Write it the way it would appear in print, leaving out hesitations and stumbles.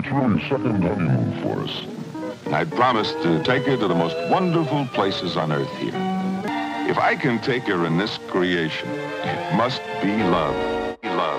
a truly second honeymoon for us. I'd promised to take her to the most wonderful places on earth here. If I can take her in this creation, it must be love.